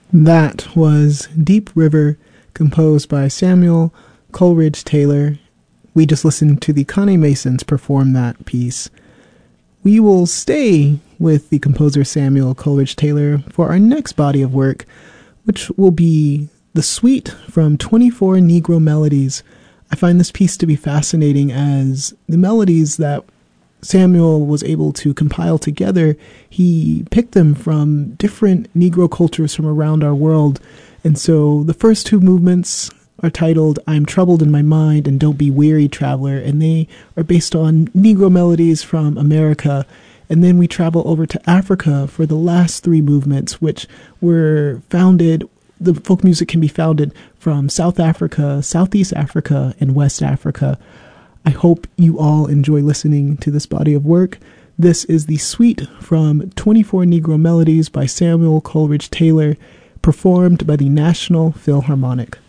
That was Deep River, composed by Samuel Coleridge Taylor. We just listened to the Connie Masons perform that piece. We will stay with the composer Samuel Coleridge Taylor for our next body of work, which will be the suite from 24 Negro Melodies. I find this piece to be fascinating as the melodies that Samuel was able to compile together, he picked them from different Negro cultures from around our world. And so the first two movements are titled I'm Troubled in My Mind and Don't Be Weary, Traveler, and they are based on Negro melodies from America. And then we travel over to Africa for the last three movements, which were founded, the folk music can be founded from South Africa, Southeast Africa, and West Africa. I hope you all enjoy listening to this body of work. This is the suite from 24 Negro Melodies by Samuel Coleridge Taylor, performed by the National Philharmonic.